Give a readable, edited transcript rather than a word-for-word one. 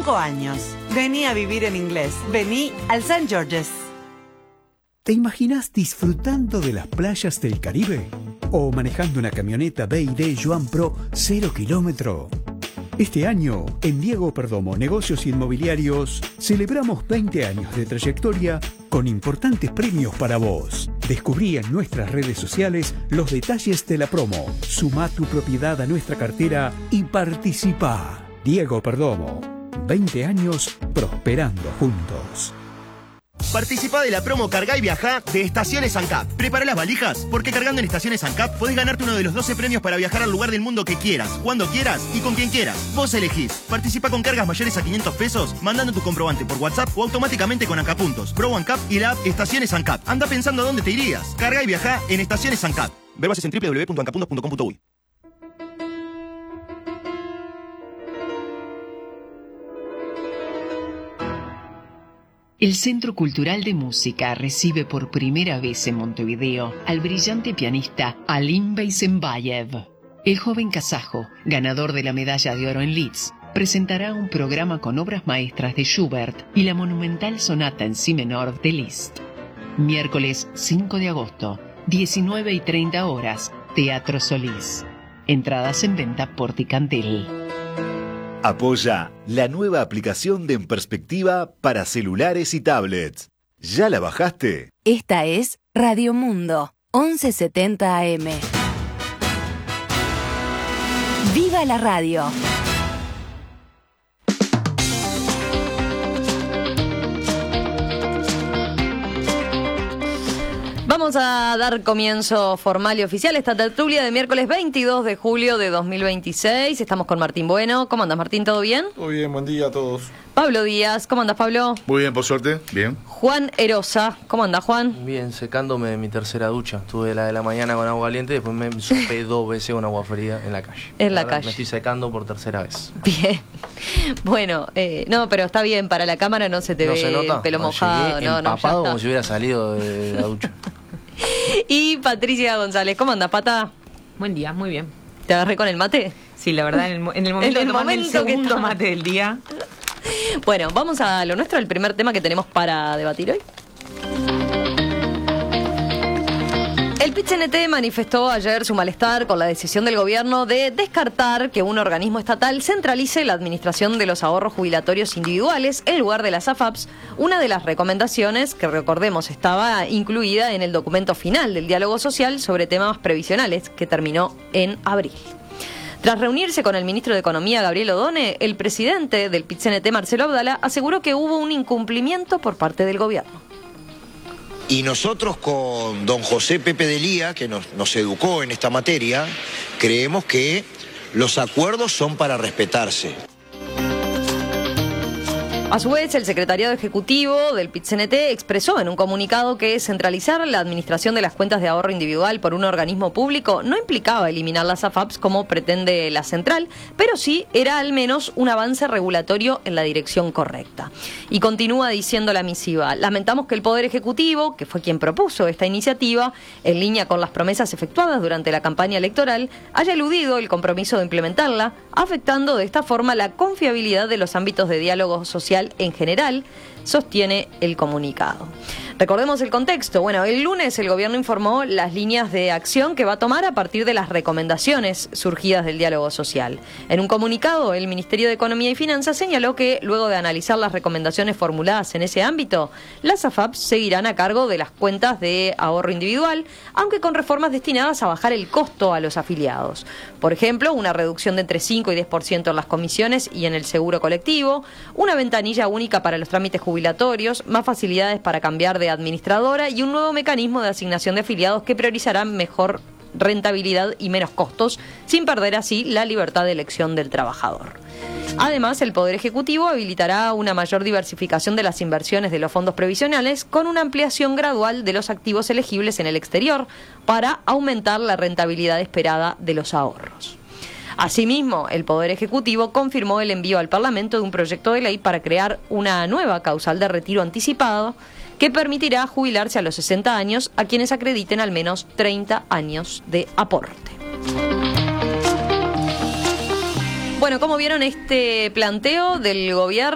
5 años. Vení a vivir en inglés. Vení al St. George's. ¿Te imaginas disfrutando de las playas del Caribe? ¿O manejando una camioneta BYD Joan Pro 0 kilómetro? Este año, en Diego Perdomo Negocios Inmobiliarios, celebramos 20 años de trayectoria con importantes premios para vos. Descubrí en nuestras redes sociales los detalles de la promo. Sumá tu propiedad a nuestra cartera y participá. Diego Perdomo, 20 años prosperando juntos. Participa de la promo Cargá y Viajá de Estaciones ANCAP. Prepara las valijas, porque cargando en Estaciones ANCAP podés ganarte uno de los 12 premios para viajar al lugar del mundo que quieras, cuando quieras y con quien quieras. Vos elegís. Participa con cargas mayores a 500 pesos, mandando tu comprobante por WhatsApp o automáticamente con ANCAP Puntos, Pro ANCAP y la app Estaciones ANCAP. Anda pensando a dónde te irías. Cargá y Viajá en Estaciones ANCAP. Ver bases en www.ancapuntos.com.uy. El Centro Cultural de Música recibe por primera vez en Montevideo al brillante pianista Alim Beysenbayev. El joven kazajo, ganador de la medalla de oro en Leeds, presentará un programa con obras maestras de Schubert y la monumental sonata en si menor de Liszt. Miércoles 5 de agosto, 19:30 horas, Teatro Solís. Entradas en venta por Ticantel. Apoya la nueva aplicación de En Perspectiva para celulares y tablets. ¿Ya la bajaste? Esta es Radio Mundo, 1170 AM. ¡Viva la radio! Vamos a dar comienzo formal y oficial a esta tertulia de miércoles 22 de julio de 2026. Estamos con Martín Bueno. ¿Cómo andas, Martín? ¿Todo bien? Todo bien, buen día a todos. Pablo Díaz. ¿Cómo andas, Pablo? Muy bien, por suerte. Bien. Juan Erosa. ¿Cómo andas, Juan? Bien, secándome de mi tercera ducha. Tuve la de la mañana con agua caliente, después me sopé 2 veces con agua fría en la calle. En la Ahora calle. Me estoy secando por tercera vez. Bien. Bueno, no, pero está bien. Para la cámara no se te ve ¿Se nota? el pelo mojado. Llegué empapado como si hubiera salido de la ducha. Y Patricia González. ¿Cómo andas, Pata? Buen día, muy bien. ¿Te agarré con el mate? Sí, la verdad, en el momento de tomar el segundo mate del día. Bueno, vamos a lo nuestro, el primer tema que tenemos para debatir hoy. El PIT-CNT manifestó ayer su malestar con la decisión del gobierno de descartar que un organismo estatal centralice la administración de los ahorros jubilatorios individuales en lugar de las AFAPs, una de las recomendaciones que, recordemos, estaba incluida en el documento final del diálogo social sobre temas previsionales que terminó en abril. Tras reunirse con el ministro de Economía, Gabriel Odone, el presidente del PIT-CNT, Marcelo Abdala, aseguró que hubo un incumplimiento por parte del gobierno. Y nosotros con don José Pepe de Lía, que nos educó en esta materia, creemos que los acuerdos son para respetarse. A su vez, el secretariado ejecutivo del PIT-CNT expresó en un comunicado que centralizar la administración de las cuentas de ahorro individual por un organismo público no implicaba eliminar las AFAPs como pretende la central, pero sí era al menos un avance regulatorio en la dirección correcta. Y continúa diciendo la misiva: lamentamos que el Poder Ejecutivo, que fue quien propuso esta iniciativa, en línea con las promesas efectuadas durante la campaña electoral, haya eludido el compromiso de implementarla, afectando de esta forma la confiabilidad de los ámbitos de diálogo social en general, sostiene el comunicado. Recordemos el contexto. Bueno, el lunes el gobierno informó las líneas de acción que va a tomar a partir de las recomendaciones surgidas del diálogo social. En un comunicado, el Ministerio de Economía y Finanzas señaló que, luego de analizar las recomendaciones formuladas en ese ámbito, las AFAPs seguirán a cargo de las cuentas de ahorro individual, aunque con reformas destinadas a bajar el costo a los afiliados. Por ejemplo, una reducción de entre 5 y 10% en las comisiones y en el seguro colectivo, una ventanilla única para los trámites jubilatorios, más facilidades para cambiar de administradora y un nuevo mecanismo de asignación de afiliados que priorizará mejor rentabilidad y menos costos, sin perder así la libertad de elección del trabajador. Además, el Poder Ejecutivo habilitará una mayor diversificación de las inversiones de los fondos previsionales con una ampliación gradual de los activos elegibles en el exterior para aumentar la rentabilidad esperada de los ahorros. Asimismo, el Poder Ejecutivo confirmó el envío al Parlamento de un proyecto de ley para crear una nueva causal de retiro anticipado que permitirá jubilarse a los 60 años a quienes acrediten al menos 30 años de aporte. Bueno, ¿cómo vieron este planteo del gobierno?